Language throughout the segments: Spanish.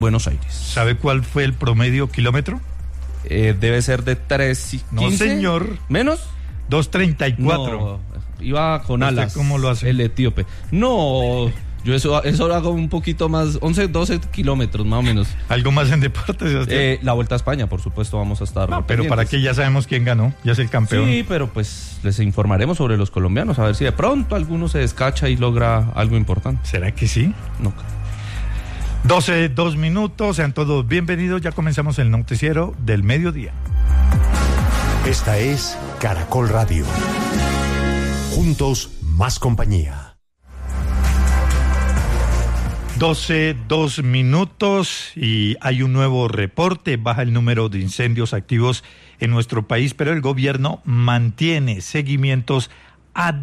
Buenos Aires. ¿Sabe cuál fue el promedio kilómetro? Debe ser de 3:15. No, señor. ¿Menos? 2:34. No, iba con alas. ¿Cómo lo hace? El etíope. No, yo eso lo hago un poquito más, 11, 12 kilómetros más o menos. ¿Algo más en deportes, Sebastián? La Vuelta a España, por supuesto, vamos a estar No, pero pendientes. para qué, ya sabemos quién ganó, ya es el campeón. Sí, pero pues les informaremos sobre los colombianos, a ver si de pronto alguno se descacha y logra algo importante. ¿Será que sí? No. 12:02, sean todos bienvenidos, ya comenzamos el noticiero del mediodía. Esta es Caracol Radio. Juntos, más compañía. 12:02 y hay un nuevo reporte, baja el número de incendios activos en nuestro país, pero el gobierno mantiene seguimientos a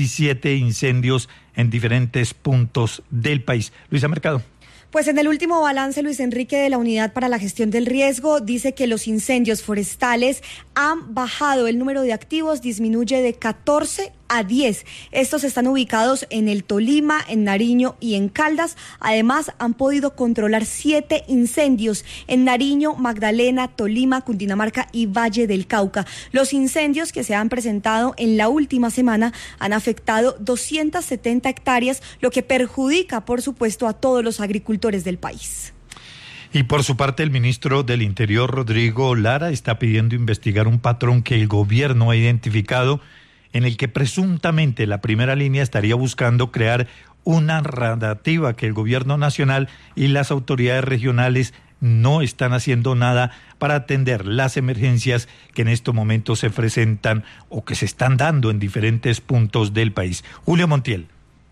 17 incendios en diferentes puntos del país. Luisa Mercado. Pues en el último balance, Luis Enrique, de la Unidad para la Gestión del Riesgo, dice que los incendios forestales han bajado, el número de activos disminuye de 14 a 10. Estos están ubicados en el Tolima, en Nariño y en Caldas. Además, han podido controlar 7 incendios en Nariño, Magdalena, Tolima, Cundinamarca y Valle del Cauca. Los incendios que se han presentado en la última semana han afectado 270 hectáreas, lo que perjudica, por supuesto, a todos los agricultores del país. Y por su parte, el ministro del Interior, Rodrigo Lara, está pidiendo investigar un patrón que el gobierno ha identificado, en el que presuntamente la primera línea estaría buscando crear una narrativa que el gobierno nacional y las autoridades regionales no están haciendo nada para atender las emergencias que en estos momentos se presentan o que se están dando en diferentes puntos del país. Julio Montiel.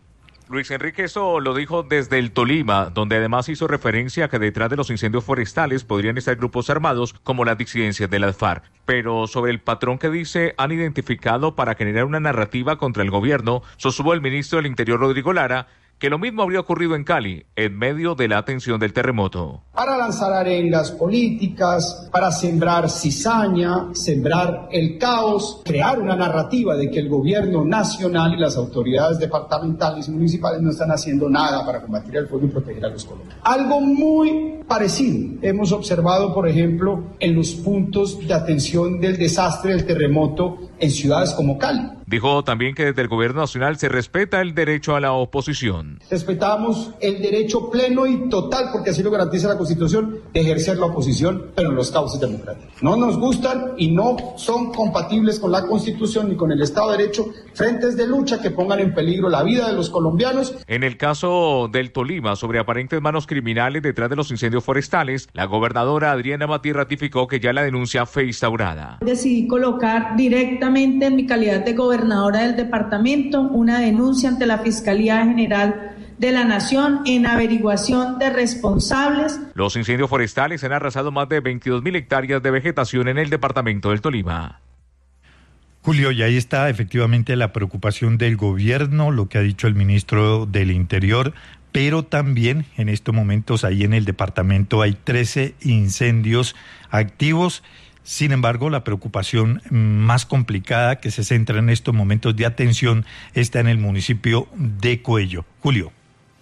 Luis Enrique, eso lo dijo desde el Tolima, donde además hizo referencia a que detrás de los incendios forestales podrían estar grupos armados como las disidencias de las FARC. Pero sobre el patrón que dice han identificado para generar una narrativa contra el gobierno, sostuvo el ministro del Interior, Rodrigo Lara, que lo mismo habría ocurrido en Cali, en medio de la atención del terremoto. Para lanzar arengas políticas, para sembrar cizaña, sembrar el caos, crear una narrativa de que el gobierno nacional y las autoridades departamentales y municipales no están haciendo nada para combatir el fuego y proteger a los colombianos. Algo muy parecido hemos observado, por ejemplo, en los puntos de atención del desastre del terremoto en ciudades como Cali. Dijo también que desde el gobierno nacional se respeta el derecho a la oposición. Respetamos el derecho pleno y total, porque así lo garantiza la Constitución, de ejercer la oposición, pero en los cauces democráticos. No nos gustan y no son compatibles con la Constitución ni con el Estado de Derecho frentes de lucha que pongan en peligro la vida de los colombianos. En el caso del Tolima, sobre aparentes manos criminales detrás de los incendios forestales, la gobernadora Adriana Mati ratificó que ya la denuncia fue instaurada. Decidí colocar directamente en mi calidad de gobernadora del departamento una denuncia ante la Fiscalía General de la Nación en averiguación de responsables. Los incendios forestales han arrasado más de 22.000 hectáreas de vegetación en el departamento del Tolima. Julio, y ahí está efectivamente la preocupación del gobierno, lo que ha dicho el ministro del Interior, pero también en estos momentos ahí en el departamento hay 13 incendios activos. Sin embargo, la preocupación más complicada que se centra en estos momentos de atención está en el municipio de Coello. Julio.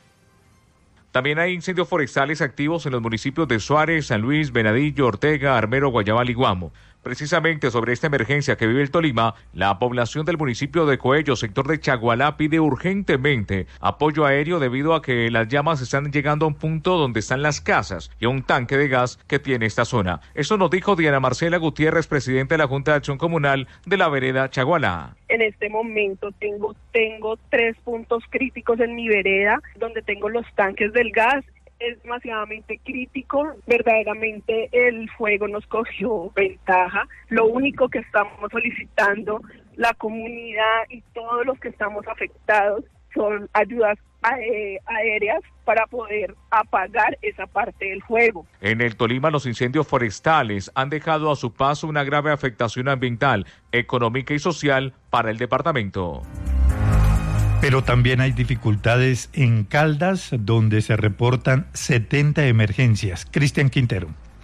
También hay incendios forestales activos en los municipios de Suárez, San Luis, Venadillo, Ortega, Armero, Guayabal y Guamo. Precisamente sobre esta emergencia que vive el Tolima, la población del municipio de Coello, sector de Chagualá, pide urgentemente apoyo aéreo debido a que las llamas están llegando a un punto donde están las casas y a un tanque de gas que tiene esta zona. Eso nos dijo Diana Marcela Gutiérrez, presidenta de la Junta de Acción Comunal de la vereda Chagualá. En este momento tengo 3 puntos críticos en mi vereda, donde tengo los tanques del gas. Es demasiadamente crítico, verdaderamente el fuego nos cogió ventaja. Lo único que estamos solicitando la comunidad y todos los que estamos afectados son ayudas aéreas para poder apagar esa parte del fuego. En el Tolima, los incendios forestales han dejado a su paso una grave afectación ambiental, económica y social para el departamento. Pero también hay dificultades en Caldas, donde se reportan 70 emergencias. Cristian Quintero.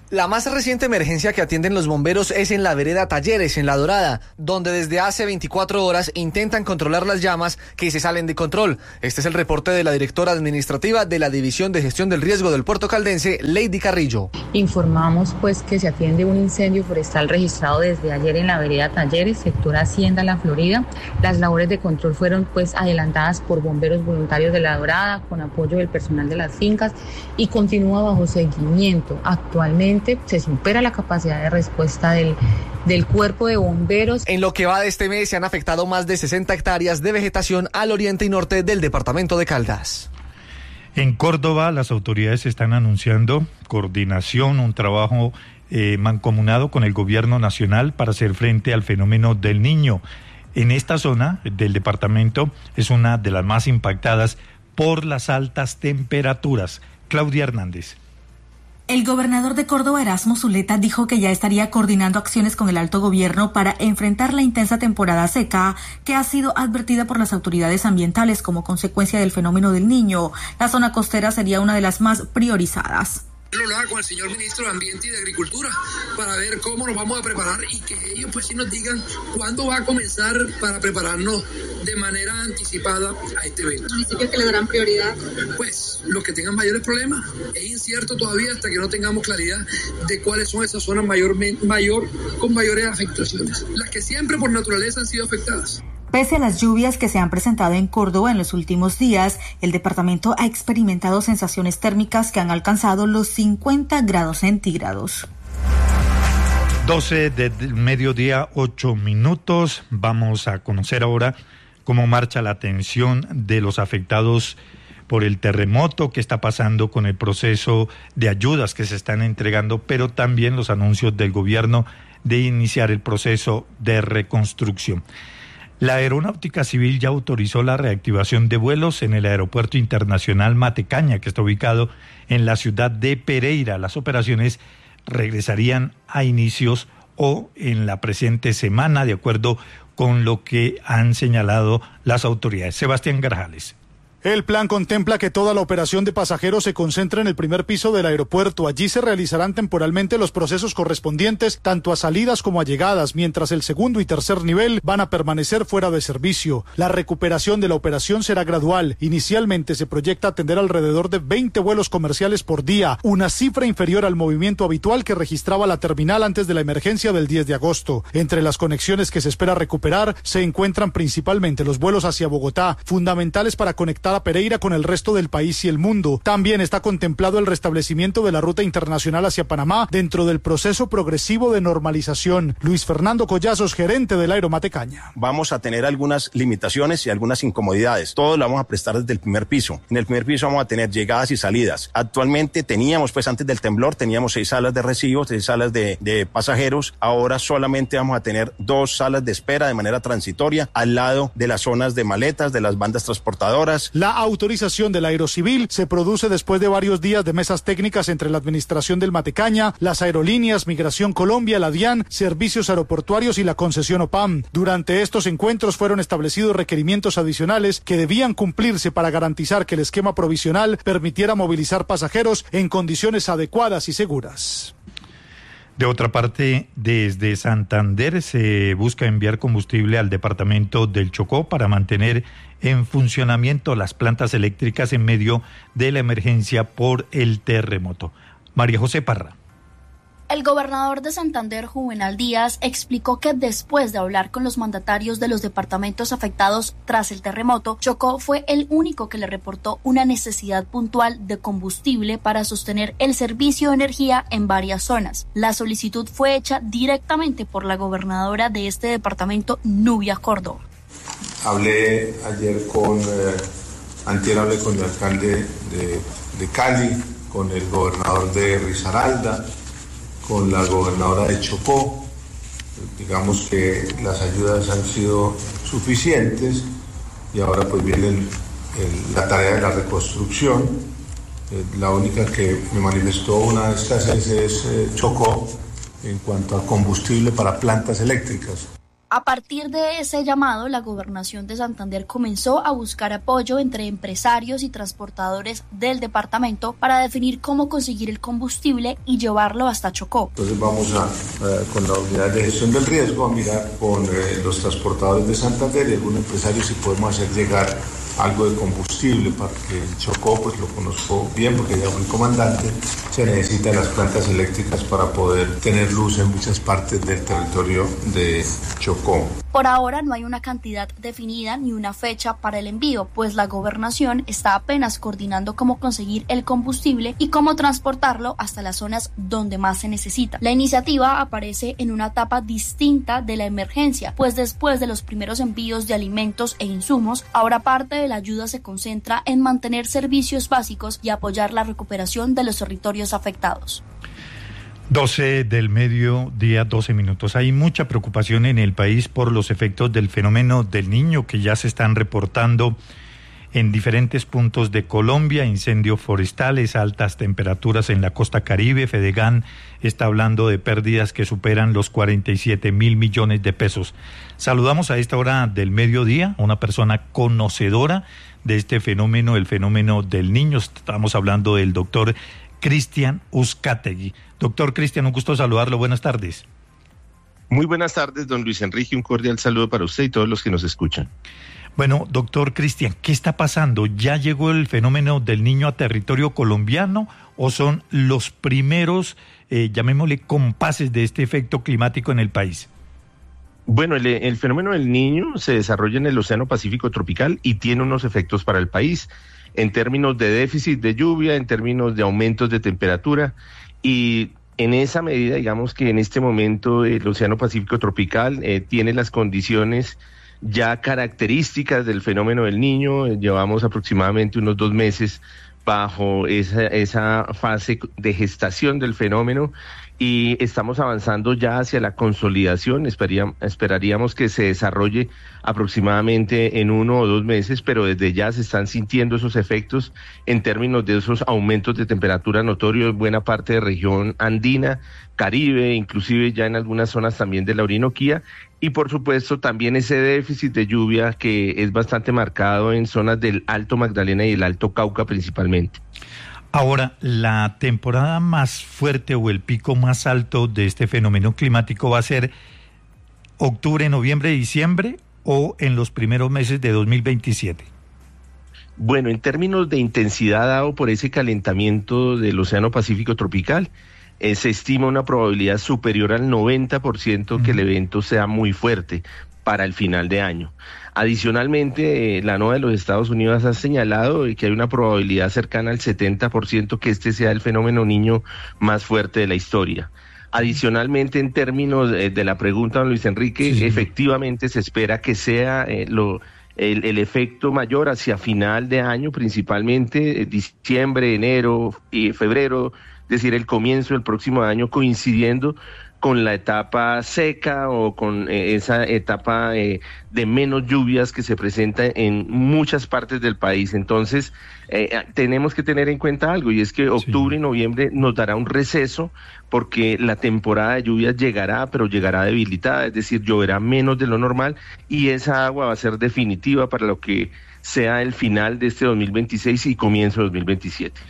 La más reciente emergencia que atienden los bomberos es en la vereda Talleres, en La Dorada, donde desde hace 24 horas intentan controlar las llamas que se salen de control. Este es el reporte de la directora administrativa de la División de Gestión del Riesgo del Puerto Caldense, Lady Carrillo. Informamos pues que se atiende un incendio forestal registrado desde ayer en la vereda Talleres, sector Hacienda La Florida. Las labores de control fueron pues adelantadas por bomberos voluntarios de La Dorada con apoyo del personal de las fincas y continúa bajo seguimiento. Actualmente se supera la capacidad de respuesta del cuerpo de bomberos. En lo que va de este mes se han afectado más de 60 hectáreas de vegetación al oriente y norte del departamento de Caldas. En Córdoba, las autoridades están anunciando coordinación, un trabajo mancomunado con el gobierno nacional para hacer frente al fenómeno del Niño. En esta zona del departamento es una de las más impactadas por las altas temperaturas. Claudia Hernández. El gobernador de Córdoba, Erasmo Zuleta, dijo que ya estaría coordinando acciones con el alto gobierno para enfrentar la intensa temporada seca que ha sido advertida por las autoridades ambientales como consecuencia del fenómeno del Niño. La zona costera sería una de las más priorizadas. Lo haga con el señor ministro de Ambiente y de Agricultura para ver cómo nos vamos a preparar y que ellos pues sí nos digan cuándo va a comenzar para prepararnos de manera anticipada a este evento. ¿Municipios que le darán prioridad? Pues los que tengan mayores problemas. Es incierto todavía hasta que no tengamos claridad de cuáles son esas zonas con mayores afectaciones. Las que siempre por naturaleza han sido afectadas. Pese a las lluvias que se han presentado en Córdoba en los últimos días, el departamento ha experimentado sensaciones térmicas que han alcanzado los 50 grados centígrados. 12 del mediodía, 8 minutos. Vamos a conocer ahora cómo marcha la atención de los afectados por el terremoto, qué está pasando con el proceso de ayudas que se están entregando, pero también los anuncios del gobierno de iniciar el proceso de reconstrucción. La Aeronáutica Civil ya autorizó la reactivación de vuelos en el Aeropuerto Internacional Matecaña, que está ubicado en la ciudad de Pereira. Las operaciones regresarían a inicios o en la presente semana, de acuerdo con lo que han señalado las autoridades. Sebastián Grajales. El plan contempla que toda la operación de pasajeros se concentre en el primer piso del aeropuerto. Allí se realizarán temporalmente los procesos correspondientes tanto a salidas como a llegadas, mientras el segundo y tercer nivel van a permanecer fuera de servicio. La recuperación de la operación será gradual. Inicialmente se proyecta atender alrededor de 20 vuelos comerciales por día, una cifra inferior al movimiento habitual que registraba la terminal antes de la emergencia del 10 de agosto. Entre las conexiones que se espera recuperar se encuentran principalmente los vuelos hacia Bogotá, fundamentales para conectar a Pereira con el resto del país y el mundo. También está contemplado el restablecimiento de la ruta internacional hacia Panamá dentro del proceso progresivo de normalización. Luis Fernando Collazos, gerente del Aeromatecaña. Vamos a tener algunas limitaciones y algunas incomodidades. Todo lo vamos a prestar desde el primer piso. En el primer piso vamos a tener llegadas y salidas. Actualmente teníamos, antes del temblor, teníamos 6 salas de recibo, 6 salas de pasajeros. Ahora solamente vamos a tener 2 salas de espera de manera transitoria al lado de las zonas de maletas, de las bandas transportadoras. La autorización del Aerocivil se produce después de varios días de mesas técnicas entre la administración del Matecaña, las aerolíneas, Migración Colombia, la DIAN, Servicios Aeroportuarios y la concesión OPAM. Durante estos encuentros fueron establecidos requerimientos adicionales que debían cumplirse para garantizar que el esquema provisional permitiera movilizar pasajeros en condiciones adecuadas y seguras. De otra parte, desde Santander se busca enviar combustible al departamento del Chocó para mantener en funcionamiento las plantas eléctricas en medio de la emergencia por el terremoto. María José Parra. El gobernador de Santander, Juvenal Díaz, explicó que después de hablar con los mandatarios de los departamentos afectados tras el terremoto, Chocó fue el único que le reportó una necesidad puntual de combustible para sostener el servicio de energía en varias zonas. La solicitud fue hecha directamente por la gobernadora de este departamento, Nubia Córdoba. Hablé ayer antier hablé con el alcalde de Cali, con el gobernador de Risaralda, con la gobernadora de Chocó. Digamos que las ayudas han sido suficientes y ahora pues viene la tarea de la reconstrucción. La única que me manifestó una escasez es Chocó en cuanto a combustible para plantas eléctricas. A partir de ese llamado, la Gobernación de Santander comenzó a buscar apoyo entre empresarios y transportadores del departamento para definir cómo conseguir el combustible y llevarlo hasta Chocó. Entonces vamos con la unidad de gestión del riesgo a mirar con los transportadores de Santander y algún empresario si podemos hacer llegar algo de combustible para que en Chocó, pues lo conozco bien porque ya fui comandante, se necesitan las plantas eléctricas para poder tener luz en muchas partes del territorio de Chocó. Por ahora no hay una cantidad definida ni una fecha para el envío, pues la gobernación está apenas coordinando cómo conseguir el combustible y cómo transportarlo hasta las zonas donde más se necesita. La iniciativa aparece en una etapa distinta de la emergencia, pues después de los primeros envíos de alimentos e insumos, ahora parte de la ayuda se concentra en mantener servicios básicos y apoyar la recuperación de los territorios afectados. 12 del mediodía, 12 minutos. Hay mucha preocupación en el país por los efectos del fenómeno del Niño que ya se están reportando en diferentes puntos de Colombia, incendios forestales, altas temperaturas en la costa Caribe. Fedegan está hablando de pérdidas que superan los 47.000 millones de pesos. Saludamos a esta hora del mediodía a una persona conocedora de este fenómeno, el fenómeno del Niño. Estamos hablando del doctor Cristian Uzcategui. Doctor Cristian, un gusto saludarlo. Buenas tardes. Muy buenas tardes, don Luis Enrique. Un cordial saludo para usted y todos los que nos escuchan. Bueno, doctor Cristian, ¿qué está pasando? ¿Ya llegó el fenómeno del Niño a territorio colombiano o son los primeros, llamémosle, compases de este efecto climático en el país? Bueno, el fenómeno del Niño se desarrolla en el Océano Pacífico tropical y tiene unos efectos para el país en términos de déficit de lluvia, en términos de aumentos de temperatura, y en esa medida, digamos que en este momento el Océano Pacífico tropical tiene las condiciones ya características del fenómeno del Niño. Llevamos aproximadamente unos 2 meses bajo esa fase de gestación del fenómeno y estamos avanzando ya hacia la consolidación. Esperaríamos que se desarrolle aproximadamente en 1 o 2 meses, pero desde ya se están sintiendo esos efectos en términos de esos aumentos de temperatura notorios en buena parte de región andina, Caribe, inclusive ya en algunas zonas también de la Orinoquía, y por supuesto también ese déficit de lluvia que es bastante marcado en zonas del Alto Magdalena y el Alto Cauca principalmente. Ahora, la temporada más fuerte o el pico más alto de este fenómeno climático va a ser octubre, noviembre, diciembre o en los primeros meses de 2027. Bueno, en términos de intensidad dado por ese calentamiento del Océano Pacífico tropical, se estima una probabilidad superior al 90% que el evento sea muy fuerte para el final de año. Adicionalmente, la NOAA de los Estados Unidos ha señalado que hay una probabilidad cercana al 70% que este sea el fenómeno Niño más fuerte de la historia. Adicionalmente, en términos de la pregunta, don Luis Enrique, sí, efectivamente se espera que sea el efecto mayor hacia final de año, principalmente diciembre, enero y febrero, es decir, el comienzo del próximo año, coincidiendo con la etapa seca o con esa etapa de menos lluvias que se presenta en muchas partes del país. Entonces, tenemos que tener en cuenta algo, y es que octubre y noviembre nos dará un receso porque la temporada de lluvias llegará, pero llegará debilitada, es decir, lloverá menos de lo normal y esa agua va a ser definitiva para lo que sea el final de este 2026 y comienzo de 2027.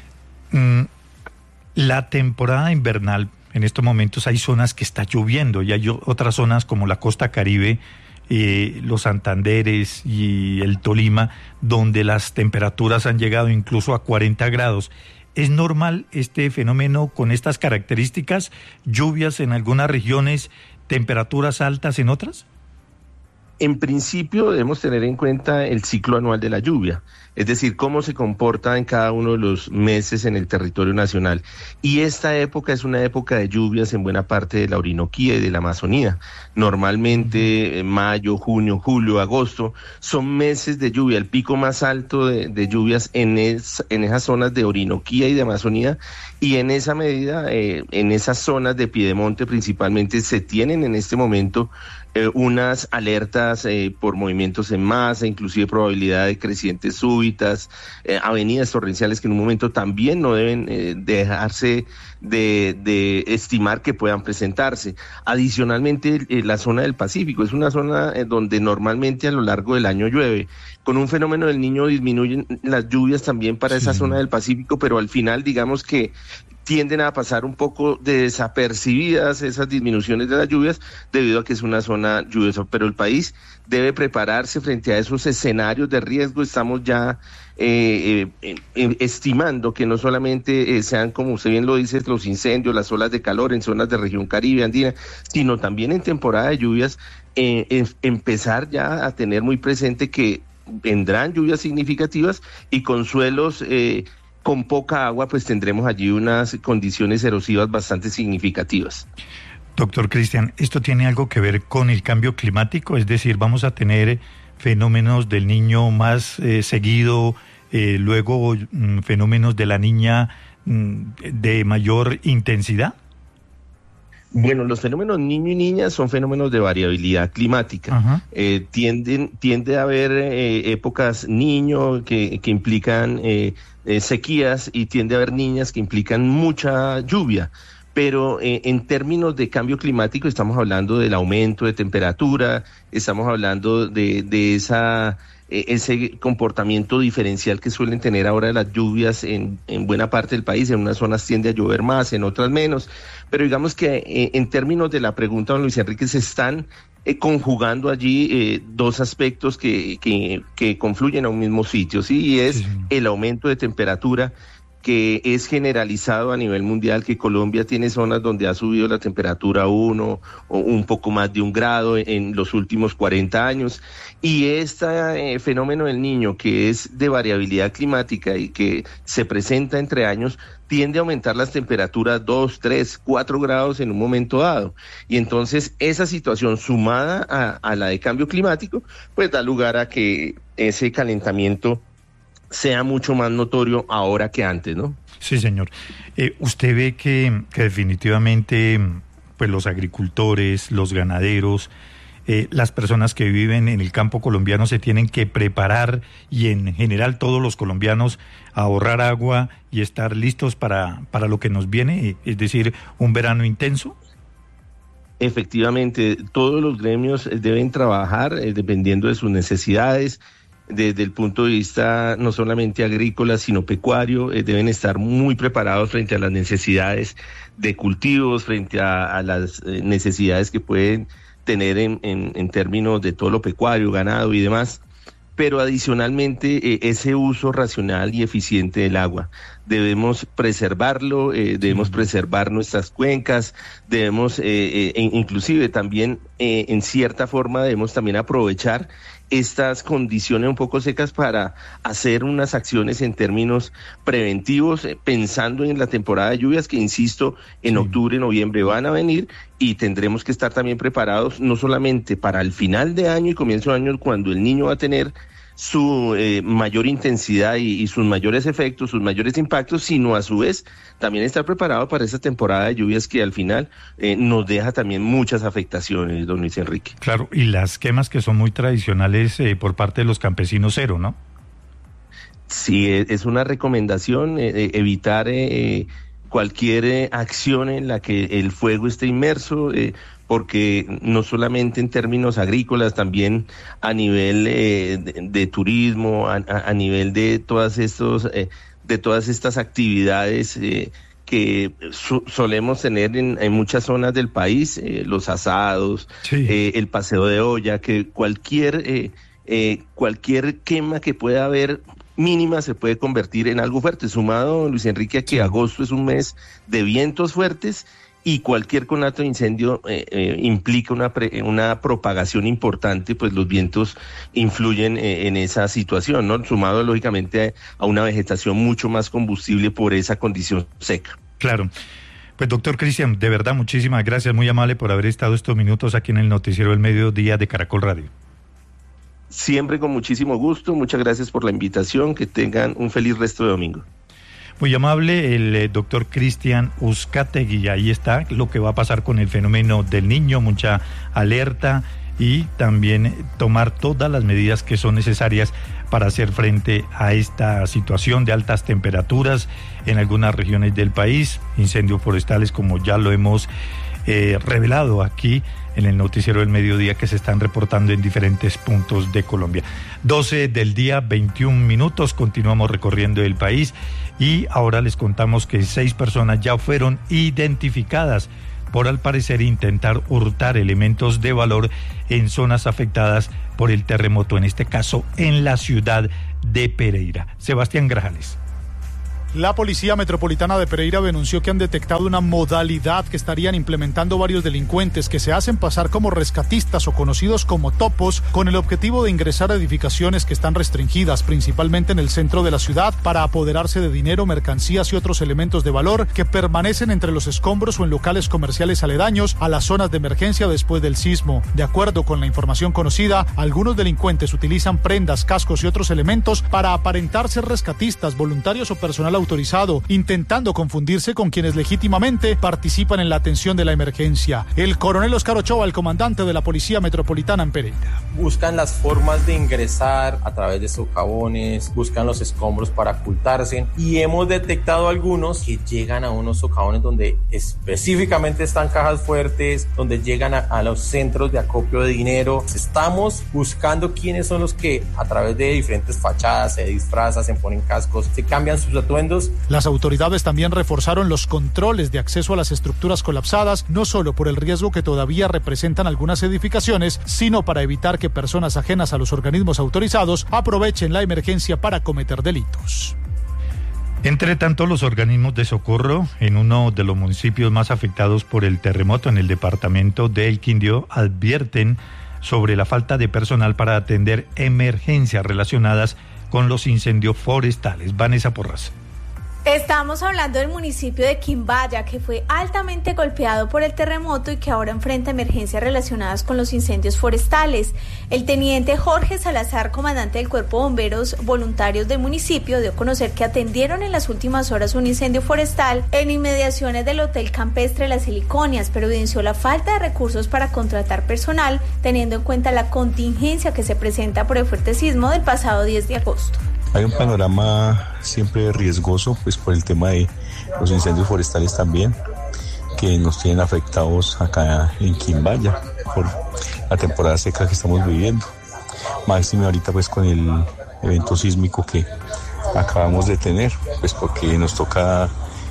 La temporada invernal, en estos momentos hay zonas que está lloviendo y hay otras zonas como la costa Caribe, los Santanderes y el Tolima, donde las temperaturas han llegado incluso a 40 grados. ¿Es normal este fenómeno con estas características? ¿Lluvias en algunas regiones, temperaturas altas en otras? En principio debemos tener en cuenta el ciclo anual de la lluvia, es decir, cómo se comporta en cada uno de los meses en el territorio nacional. Y esta época es una época de lluvias en buena parte de la Orinoquía y de la Amazonía. Normalmente mayo, junio, julio, agosto son meses de lluvia. El pico más alto de lluvias en esas zonas de Orinoquía y de Amazonía, y en esa medida, en esas zonas de piedemonte principalmente, se tienen en este momento unas alertas altas por movimientos en masa, inclusive probabilidad de crecientes súbitas, avenidas torrenciales que en un momento también no deben dejarse de estimar que puedan presentarse. Adicionalmente, la zona del Pacífico es una zona donde normalmente a lo largo del año llueve. Con un fenómeno del Niño disminuyen las lluvias también para esa zona del Pacífico, pero al final digamos que tienden a pasar un poco desapercibidas esas disminuciones de las lluvias debido a que es una zona lluviosa, pero el país debe prepararse frente a esos escenarios de riesgo. Estamos ya estimando que no solamente sean, como usted bien lo dice, los incendios, las olas de calor en zonas de región Caribe, andina, sino también en temporada de lluvias, empezar ya a tener muy presente que vendrán lluvias significativas y con suelos con poca agua, pues tendremos allí unas condiciones erosivas bastante significativas. Doctor Cristian, ¿esto tiene algo que ver con el cambio climático? Es decir, ¿vamos a tener fenómenos del Niño más seguido, luego fenómenos de la Niña de mayor intensidad? Bueno, los fenómenos niño y niña son fenómenos de variabilidad climática. Tiende a haber épocas niño que implican sequías y tiende a haber niñas que implican mucha lluvia. Pero en términos de cambio climático estamos hablando del aumento de temperatura, estamos hablando de ese comportamiento diferencial que suelen tener ahora las lluvias en buena parte del país. En unas zonas tiende a llover más, en otras menos, pero digamos que en términos de la pregunta, don Luis Enrique, se están conjugando allí dos aspectos que confluyen a un mismo sitio, ¿sí? Y es el aumento de temperatura, que es generalizado a nivel mundial, que Colombia tiene zonas donde ha subido la temperatura 1 o un poco más de 1 grado en los últimos 40 años, y este fenómeno del Niño, que es de variabilidad climática y que se presenta entre años, tiende a aumentar las temperaturas 2, 3, 4 grados en un momento dado, y entonces esa situación sumada a la de cambio climático, pues da lugar a que ese calentamiento sea mucho más notorio ahora que antes, ¿no? Sí, señor. Usted ve que definitivamente pues los agricultores, los ganaderos, las personas que viven en el campo colombiano se tienen que preparar, y en general todos los colombianos, a ahorrar agua y estar listos para lo que nos viene, es decir, un verano intenso. Efectivamente, todos los gremios deben trabajar dependiendo de sus necesidades. Desde el punto de vista no solamente agrícola, sino pecuario, deben estar muy preparados frente a las necesidades de cultivos, frente a las necesidades que pueden tener en términos de todo lo pecuario, ganado y demás. Pero adicionalmente ese uso racional y eficiente del agua. Debemos preservarlo, debemos preservar nuestras cuencas, debemos inclusive también en cierta forma debemos también aprovechar estas condiciones un poco secas para hacer unas acciones en términos preventivos, pensando en la temporada de lluvias que, insisto, en octubre, noviembre van a venir, y tendremos que estar también preparados no solamente para el final de año y comienzo de año, cuando el Niño va a tener su mayor intensidad y sus mayores efectos, sus mayores impactos, sino a su vez también estar preparado para esa temporada de lluvias que al final nos deja también muchas afectaciones, don Luis Enrique. Claro, y las quemas que son muy tradicionales por parte de los campesinos, cero, ¿no? Sí, es una recomendación evitar cualquier acción en la que el fuego esté inmerso, porque no solamente en términos agrícolas, también a nivel de turismo, a nivel de todas estas actividades que solemos tener en muchas zonas del país, los asados, el paseo de olla, que cualquier quema que pueda haber mínima se puede convertir en algo fuerte, sumado, Luis Enrique, a que agosto es un mes de vientos fuertes, y cualquier conato de incendio implica una propagación importante, pues los vientos influyen en esa situación, ¿no? Sumado lógicamente a una vegetación mucho más combustible por esa condición seca. Claro. Pues doctor Cristian, de verdad muchísimas gracias, muy amable por haber estado estos minutos aquí en el Noticiero del Mediodía de Caracol Radio. Siempre con muchísimo gusto, muchas gracias por la invitación, que tengan un feliz resto de domingo. Muy amable el doctor Cristian Uzcategui. Ahí está lo que va a pasar con el fenómeno del Niño, mucha alerta, y también tomar todas las medidas que son necesarias para hacer frente a esta situación de altas temperaturas en algunas regiones del país, incendios forestales como ya lo hemos revelado aquí en el noticiero del mediodía que se están reportando en diferentes puntos de Colombia. 12 del día, 21 minutos, continuamos recorriendo el país y ahora les contamos que 6 personas ya fueron identificadas por al parecer intentar hurtar elementos de valor en zonas afectadas por el terremoto, en este caso en la ciudad de Pereira. Sebastián Grajales. La Policía Metropolitana de Pereira denunció que han detectado una modalidad que estarían implementando varios delincuentes que se hacen pasar como rescatistas o conocidos como topos, con el objetivo de ingresar a edificaciones que están restringidas, principalmente en el centro de la ciudad, para apoderarse de dinero, mercancías y otros elementos de valor que permanecen entre los escombros o en locales comerciales aledaños a las zonas de emergencia después del sismo. De acuerdo con la información conocida, algunos delincuentes utilizan prendas, cascos y otros elementos para aparentar ser rescatistas, voluntarios o personal autorizado, intentando confundirse con quienes legítimamente participan en la atención de la emergencia. El coronel Oscar Ochoa, el comandante de la Policía Metropolitana en Pereira. Buscan las formas de ingresar a través de socavones, buscan los escombros para ocultarse y hemos detectado algunos que llegan a unos socavones donde específicamente están cajas fuertes, donde llegan a los centros de acopio de dinero. Estamos buscando quiénes son los que a través de diferentes fachadas se disfrazan, se ponen cascos, se cambian sus atuendos. Las autoridades también reforzaron los controles de acceso a las estructuras colapsadas, no solo por el riesgo que todavía representan algunas edificaciones, sino para evitar que personas ajenas a los organismos autorizados aprovechen la emergencia para cometer delitos. Entre tanto, los organismos de socorro en uno de los municipios más afectados por el terremoto en el departamento de El Quindío advierten sobre la falta de personal para atender emergencias relacionadas con los incendios forestales. Vanessa Porras. Estamos hablando del municipio de Quimbaya, que fue altamente golpeado por el terremoto y que ahora enfrenta emergencias relacionadas con los incendios forestales. El teniente Jorge Salazar, comandante del Cuerpo de Bomberos Voluntarios del municipio, dio a conocer que atendieron en las últimas horas un incendio forestal en inmediaciones del Hotel Campestre Las Heliconias, pero evidenció la falta de recursos para contratar personal, teniendo en cuenta la contingencia que se presenta por el fuerte sismo del pasado 10 de agosto. Hay un panorama siempre riesgoso, pues por el tema de los incendios forestales también, que nos tienen afectados acá en Quimbaya por la temporada seca que estamos viviendo. Máximo ahorita pues con el evento sísmico que acabamos de tener, pues porque nos toca,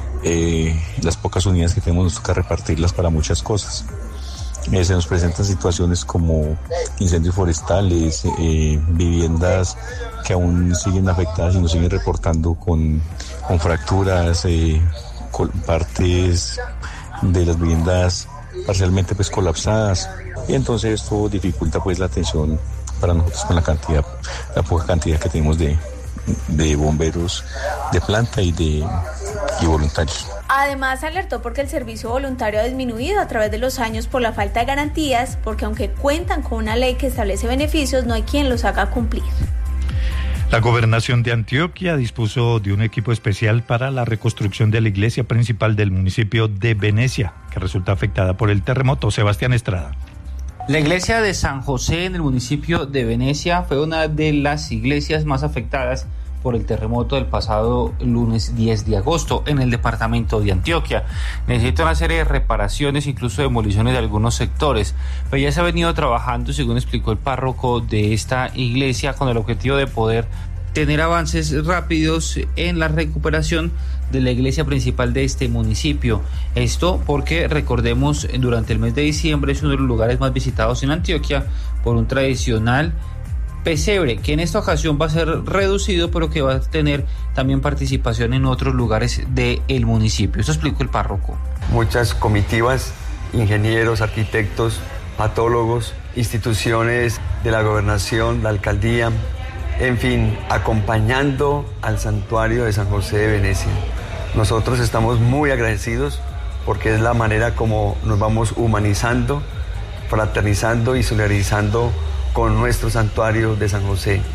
las pocas unidades que tenemos nos toca repartirlas para muchas cosas. Se nos presentan situaciones como incendios forestales, viviendas que aún siguen afectadas y nos siguen reportando con fracturas, con partes de las viviendas parcialmente pues colapsadas, y entonces esto dificulta pues la atención para nosotros con la poca cantidad que tenemos de bomberos de planta y voluntarios. Además, alertó porque el servicio voluntario ha disminuido a través de los años por la falta de garantías, porque aunque cuentan con una ley que establece beneficios, no hay quien los haga cumplir. La gobernación de Antioquia dispuso de un equipo especial para la reconstrucción de la iglesia principal del municipio de Venecia, que resulta afectada por el terremoto. Sebastián Estrada. La iglesia de San José en el municipio de Venecia fue una de las iglesias más afectadas por el terremoto del pasado lunes 10 de agosto en el departamento de Antioquia. Necesita una serie de reparaciones, incluso demoliciones de algunos sectores, pero ya se ha venido trabajando, según explicó el párroco de esta iglesia, con el objetivo de poder tener avances rápidos en la recuperación de la iglesia principal de este municipio. Esto porque, recordemos, durante el mes de diciembre es uno de los lugares más visitados en Antioquia por un tradicional pesebre, que en esta ocasión va a ser reducido, pero que va a tener también participación en otros lugares del municipio. Eso explicó el párroco. Muchas comitivas, ingenieros, arquitectos, patólogos, instituciones de la gobernación, la alcaldía, en fin, acompañando al santuario de San José de Venecia. Nosotros estamos muy agradecidos porque es la manera como nos vamos humanizando, fraternizando y solidarizando con nuestro santuario de San José.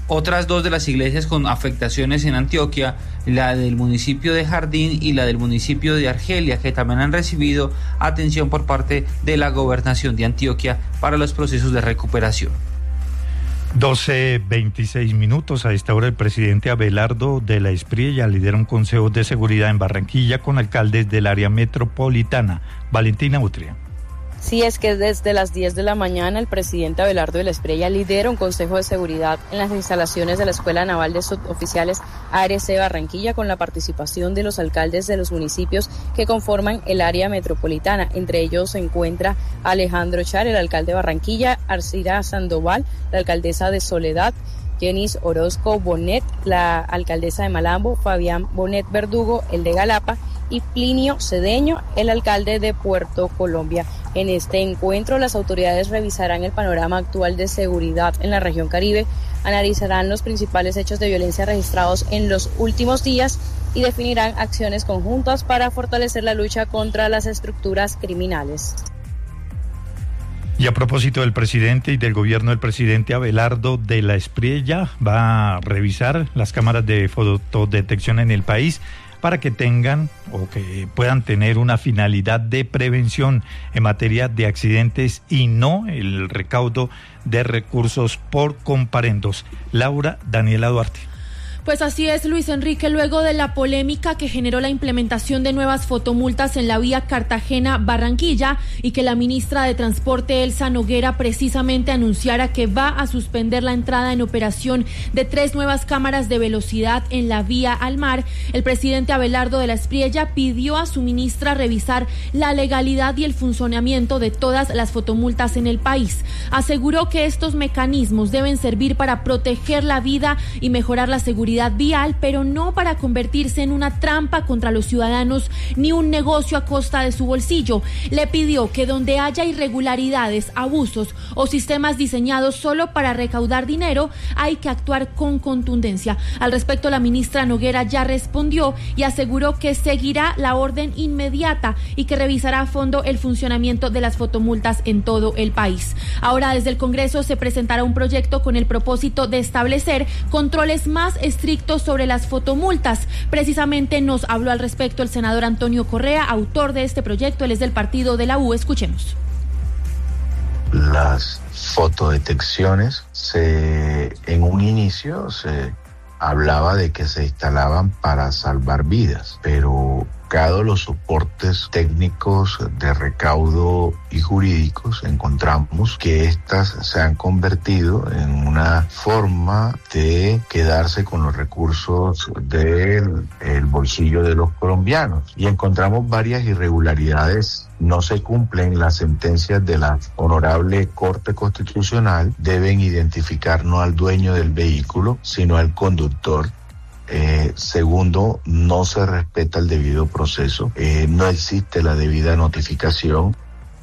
Otras dos de las iglesias con afectaciones en Antioquia, la del municipio de Jardín y la del municipio de Argelia, que también han recibido atención por parte de la gobernación de Antioquia para los procesos de recuperación. 12:26 minutos. A esta hora el presidente Abelardo de la Espriella lidera un consejo de seguridad en Barranquilla con alcaldes del área metropolitana. Valentina Utria. Sí, es que desde las 10 de la mañana el presidente Abelardo de la Espriella lidera un consejo de seguridad en las instalaciones de la Escuela Naval de Suboficiales ARC Barranquilla con la participación de los alcaldes de los municipios que conforman el área metropolitana. Entre ellos se encuentra Alejandro Char, el alcalde de Barranquilla, Arcira Sandoval, la alcaldesa de Soledad, Jenis Orozco Bonet, la alcaldesa de Malambo, Fabián Bonet Verdugo, el de Galapa, y Plinio Cedeño, el alcalde de Puerto Colombia. En este encuentro, las autoridades revisarán el panorama actual de seguridad en la región Caribe, analizarán los principales hechos de violencia registrados en los últimos días y definirán acciones conjuntas para fortalecer la lucha contra las estructuras criminales. Y a propósito del presidente y del gobierno del presidente Abelardo de la Espriella, va a revisar las cámaras de fotodetección en el país para que tengan o que puedan tener una finalidad de prevención en materia de accidentes y no el recaudo de recursos por comparendos. Laura Daniela Duarte. Pues así es, Luis Enrique, luego de la polémica que generó la implementación de nuevas fotomultas en la vía Cartagena-Barranquilla y que la ministra de Transporte, Elsa Noguera, precisamente anunciara que va a suspender la entrada en operación de 3 nuevas cámaras de velocidad en la vía al mar, el presidente Abelardo de la Espriella pidió a su ministra revisar la legalidad y el funcionamiento de todas las fotomultas en el país. Aseguró que estos mecanismos deben servir para proteger la vida y mejorar la seguridad vial, pero no para convertirse en una trampa contra los ciudadanos ni un negocio a costa de su bolsillo. Le pidió que donde haya irregularidades, abusos o sistemas diseñados solo para recaudar dinero, hay que actuar con contundencia. Al respecto, la ministra Noguera ya respondió y aseguró que seguirá la orden inmediata y que revisará a fondo el funcionamiento de las fotomultas en todo el país. Ahora, desde el Congreso se presentará un proyecto con el propósito de establecer controles más estrictos sobre las fotomultas. Precisamente nos habló al respecto el senador Antonio Correa, autor de este proyecto. Él es del partido de la U. Escuchemos. Las fotodetecciones en un inicio se hablaba de que se instalaban para salvar vidas, pero dado los soportes técnicos de recaudo y jurídicos, encontramos que estas se han convertido en una forma de quedarse con los recursos del bolsillo de los colombianos. Y encontramos varias irregularidades. No se cumplen las sentencias de la Honorable Corte Constitucional. Deben identificar no al dueño del vehículo, sino al conductor. Segundo, no se respeta el debido proceso, no existe la debida notificación.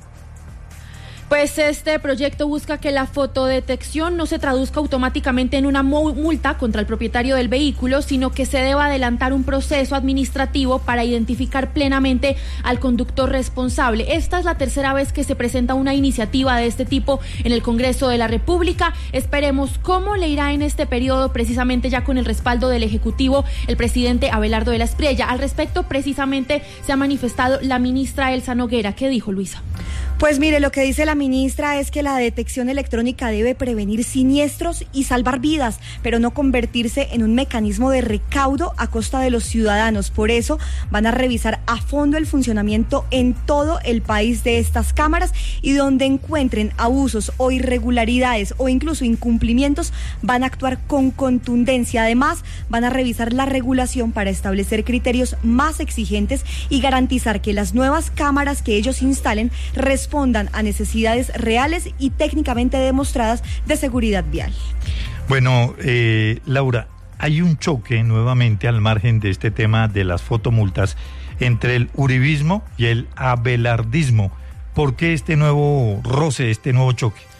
Pues este proyecto busca que la fotodetección no se traduzca automáticamente en una multa contra el propietario del vehículo, sino que se deba adelantar un proceso administrativo para identificar plenamente al conductor responsable. Esta es la tercera vez que se presenta una iniciativa de este tipo en el Congreso de la República. Esperemos cómo le irá en este periodo, precisamente ya con el respaldo del Ejecutivo, el presidente Abelardo de la Espriella. Al respecto, precisamente se ha manifestado la ministra Elsa Noguera. ¿Qué dijo, Luisa? Pues mire, lo que dice la ministra es que la detección electrónica debe prevenir siniestros y salvar vidas, pero no convertirse en un mecanismo de recaudo a costa de los ciudadanos. Por eso van a revisar a fondo el funcionamiento en todo el país de estas cámaras y donde encuentren abusos o irregularidades o incluso incumplimientos van a actuar con contundencia. Además, van a revisar la regulación para establecer criterios más exigentes y garantizar que las nuevas cámaras que ellos instalen respondan a necesidades reales y técnicamente demostradas de seguridad vial. Bueno, Laura, hay un choque nuevamente al margen de este tema de las fotomultas entre el uribismo y el abelardismo. ¿Por qué este nuevo roce, este nuevo choque?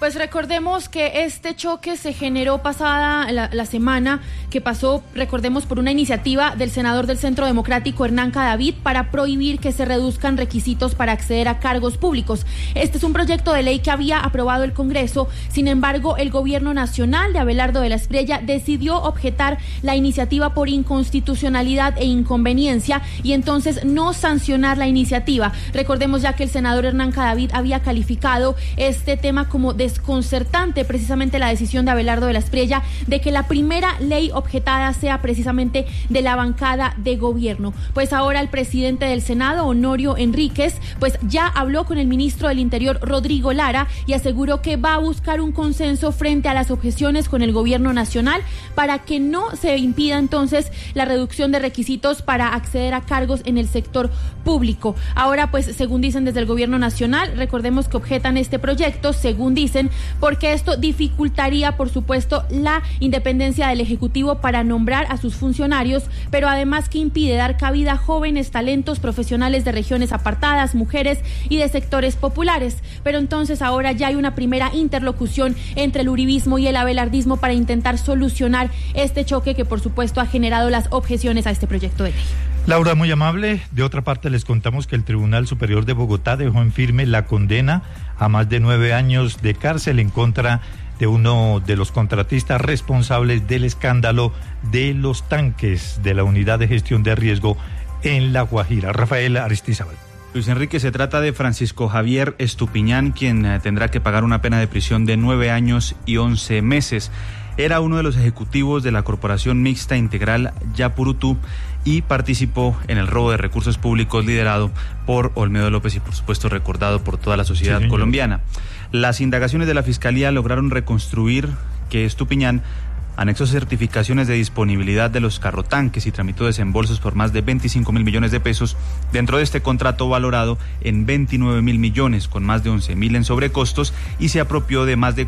Pues recordemos que este choque se generó pasada la semana que pasó, recordemos, por una iniciativa del senador del Centro Democrático Hernán Cadavid para prohibir que se reduzcan requisitos para acceder a cargos públicos. Este es un proyecto de ley que había aprobado el Congreso. Sin embargo, el gobierno nacional de Abelardo de la Espriella decidió objetar la iniciativa por inconstitucionalidad e inconveniencia y entonces no sancionar la iniciativa. Recordemos ya que el senador Hernán Cadavid había calificado este tema como desconcertante, precisamente la decisión de Abelardo de la Espriella de que la primera ley objetada sea precisamente de la bancada de gobierno. Pues ahora el presidente del Senado, Honorio Enríquez, pues ya habló con el ministro del Interior, Rodrigo Lara, y aseguró que va a buscar un consenso frente a las objeciones con el gobierno nacional para que no se impida entonces la reducción de requisitos para acceder a cargos en el sector público. Ahora, pues, según dicen desde el gobierno nacional, recordemos que objetan este proyecto, según dicen, porque esto dificultaría, por supuesto, la independencia del Ejecutivo para nombrar a sus funcionarios, pero además que impide dar cabida a jóvenes talentos profesionales de regiones apartadas, mujeres y de sectores populares. Pero entonces ahora ya hay una primera interlocución entre el uribismo y el abelardismo para intentar solucionar este choque que, por supuesto, ha generado las objeciones a este proyecto de ley. Laura, muy amable. De otra parte, les contamos que el Tribunal Superior de Bogotá dejó en firme la condena a más de 9 años de cárcel en contra de uno de los contratistas responsables del escándalo de los tanques de la Unidad de Gestión de Riesgo en La Guajira. Rafael Aristizábal. Luis Enrique, se trata de Francisco Javier Estupiñán, quien tendrá que pagar una pena de prisión de 9 años y 11 meses. Era uno de los ejecutivos de la Corporación Mixta Integral Yapurutú y participó en el robo de recursos públicos liderado por Olmedo López y, por supuesto, recordado por toda la sociedad colombiana. Las indagaciones de la Fiscalía lograron reconstruir que Estupiñán anexó certificaciones de disponibilidad de los carrotanques y tramitó desembolsos por más de 25.000 millones de pesos dentro de este contrato valorado en 29.000 millones, con más de 11.000 en sobrecostos, y se apropió de más de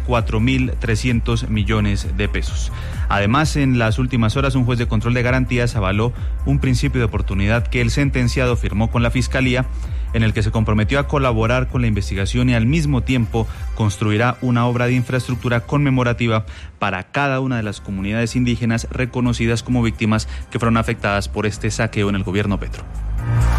4.300 millones de pesos. Además, en las últimas horas, un juez de control de garantías avaló un principio de oportunidad que el sentenciado firmó con la Fiscalía, en el que se comprometió a colaborar con la investigación y al mismo tiempo construirá una obra de infraestructura conmemorativa para cada una de las comunidades indígenas reconocidas como víctimas que fueron afectadas por este saqueo en el gobierno Petro.